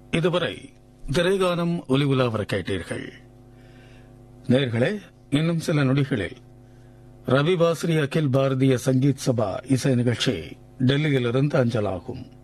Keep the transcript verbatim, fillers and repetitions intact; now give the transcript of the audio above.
இதுவரை திரைகானம் ஒலி உலா கேட்டீர்கள். நேயர்களே, இன்னும் சில நொடிகளில் ரவிவாஸ்ரி அகில் பாரதிய சங்கீத் சபா இசை நிகழ்ச்சி டெல்லியிலிருந்து அஞ்சலாகும்.